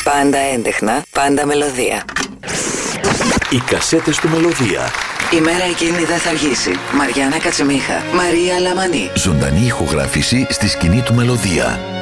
Πάντα έντεχνα, πάντα μελωδία. Οι κασέτες του Μελωδία. Η μέρα εκείνη δεν θα αργήσει. Μαριάννα Κατσεμίχα, Μαρία Λαμανή. Ζωντανή ηχογράφηση στη σκηνή του Μελωδία.